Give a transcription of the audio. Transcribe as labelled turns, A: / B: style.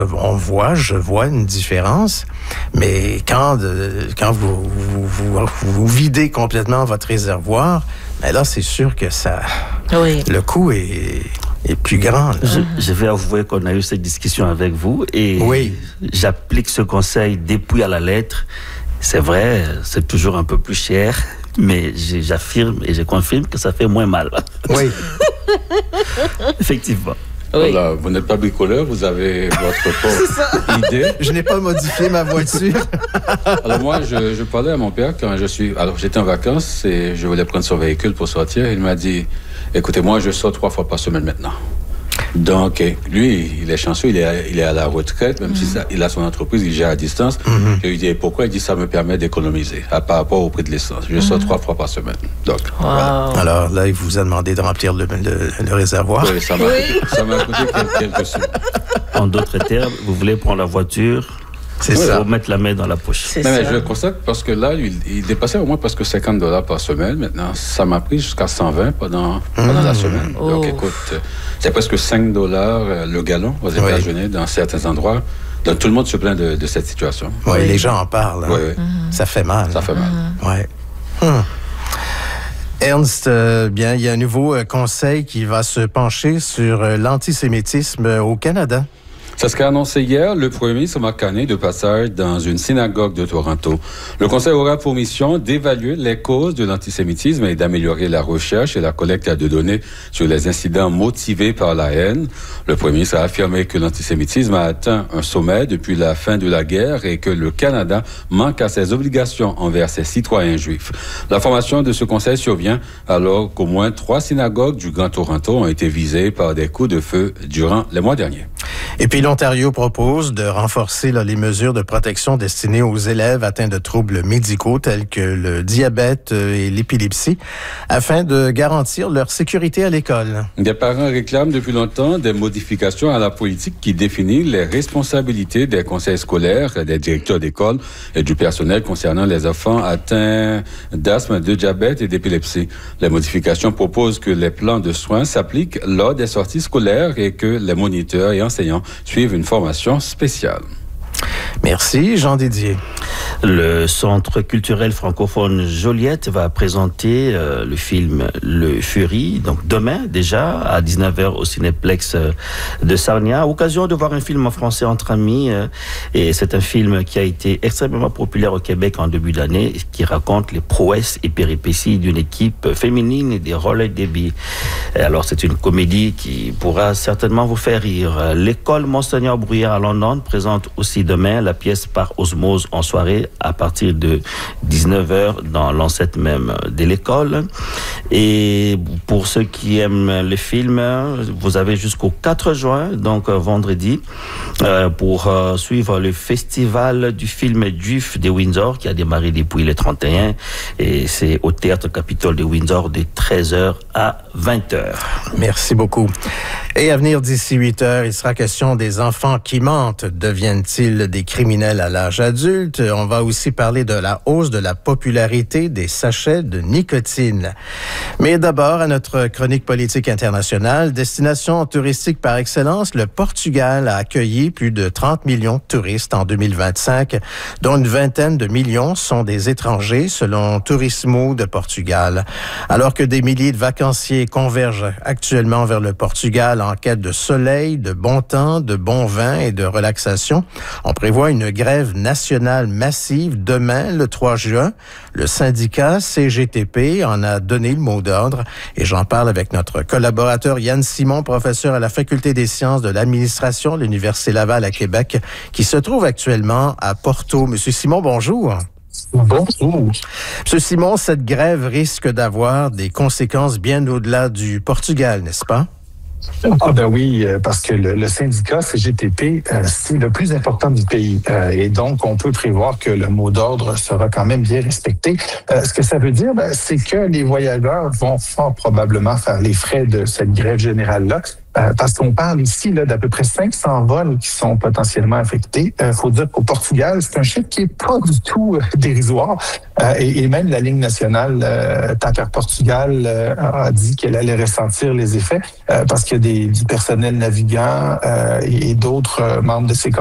A: je vois une différence, mais quand vous videz complètement votre réservoir, ben là, c'est sûr que le coût est plus grand.
B: Je vais avouer qu'on a eu cette discussion avec vous et j'applique ce conseil dépouille à la lettre. C'est vrai, c'est toujours un peu plus cher, mais j'affirme et je confirme que ça fait moins mal.
A: Oui.
B: Effectivement.
C: Oui. Voilà, vous n'êtes pas bricoleur, vous avez votre propre idée.
A: Je n'ai pas modifié ma voiture.
C: Alors moi, je parlais à mon père quand j'étais en vacances et je voulais prendre son véhicule pour sortir. Il m'a dit, écoutez, moi, je sors 3 fois par semaine maintenant. Donc, lui, il est chanceux, il est à la retraite, même si il a son entreprise, il gère à distance. Je lui dis, pourquoi? Il dit, ça me permet d'économiser par rapport au prix de l'essence. Je sors 3 fois par semaine. Donc, voilà.
A: Alors là, il vous a demandé de remplir le réservoir.
C: Oui, ça m'a coûté quelques sous.
B: En d'autres termes, vous voulez prendre la voiture,
A: c'est ça.
B: Pour mettre la main dans la poche.
C: Mais je le constate parce que là, il dépassait au moins presque $50 par semaine. Maintenant, ça m'a pris jusqu'à 120 pendant la semaine. Donc, écoute, c'est presque $5 le gallon aux États-Unis dans certains endroits. Donc, tout le monde se plaint de cette situation.
A: Oui, les gens en parlent. Hein. Ça fait mal.
C: Ça fait mal.
A: Oui. Ernst, bien, il y a un nouveau conseil qui va se pencher sur l'antisémitisme au Canada.
C: C'est ce qu'a annoncé hier le premier ministre Mark Carney de passage dans une synagogue de Toronto. Le conseil aura pour mission d'évaluer les causes de l'antisémitisme et d'améliorer la recherche et la collecte de données sur les incidents motivés par la haine. Le premier ministre a affirmé que l'antisémitisme a atteint un sommet depuis la fin de la guerre et que le Canada manque à ses obligations envers ses citoyens juifs. La formation de ce conseil survient alors qu'au moins 3 synagogues du Grand Toronto ont été visées par des coups de feu durant les mois derniers.
A: Et puis l'Ontario propose de renforcer les mesures de protection destinées aux élèves atteints de troubles médicaux tels que le diabète et l'épilepsie afin de garantir leur sécurité à l'école.
C: Des parents réclament depuis longtemps des modifications à la politique qui définit les responsabilités des conseils scolaires, des directeurs d'école et du personnel concernant les enfants atteints d'asthme, de diabète et d'épilepsie. Les modifications proposent que les plans de soins s'appliquent lors des sorties scolaires et que les moniteurs et enseignants suivent une formation spéciale.
A: Merci, Jean Didier.
B: Le Centre culturel francophone Joliette va présenter le film Le Fury, donc demain déjà, à 19h au Cinéplex de Sarnia. Occasion de voir un film en français entre amis. Et c'est un film qui a été extrêmement populaire au Québec en début d'année, qui raconte les prouesses et péripéties d'une équipe féminine des roller derby. Alors c'est une comédie qui pourra certainement vous faire rire. L'école Monseigneur Bruyère à London présente aussi demain la pièce Par osmose en soirée à partir de 19h dans l'ancêtre même de l'école. Et pour ceux qui aiment le film, vous avez jusqu'au 4 juin, donc vendredi, pour suivre le festival du film juif de Windsor qui a démarré depuis le 31 et c'est au Théâtre Capitole de Windsor de 13h à 20h.
A: Merci beaucoup. Et à venir d'ici 8h, il sera question des enfants qui mentent. Deviennent-ils des criminels à l'âge adulte? On va aussi parler de la hausse de la popularité des sachets de nicotine. Mais d'abord, à notre chronique politique internationale, destination touristique par excellence, le Portugal a accueilli plus de 30 millions de touristes en 2025, dont une vingtaine de millions sont des étrangers, selon Turismo de Portugal. Alors que des milliers de vacanciers convergent actuellement vers le Portugal en quête de soleil, de bon temps, de bon vin et de relaxation, on prévoit une grève nationale massive demain, le 3 juin. Le syndicat CGTP en a donné le mot d'ordre et j'en parle avec notre collaborateur Yann Simon, professeur à la Faculté des sciences de l'administration de l'Université Laval à Québec, qui se trouve actuellement à Porto. Monsieur Simon, bonjour.
D: Bonjour.
A: Monsieur Simon, cette grève risque d'avoir des conséquences bien au-delà du Portugal, n'est-ce pas?
D: Ah ben oui, parce que le syndicat CGTP, c'est le plus important du pays. Et donc, on peut prévoir que le mot d'ordre sera quand même bien respecté. Ce que ça veut dire, c'est que les voyageurs vont fort probablement faire les frais de cette grève générale-là. parce qu'on parle ici d'à peu près 500 vols qui sont potentiellement affectés. Il faut dire qu'au Portugal, c'est un chiffre qui est pas du tout dérisoire. Et même la ligne nationale TAP Air Portugal a dit qu'elle allait ressentir les effets parce qu'il y a du personnel navigant et d'autres membres de ces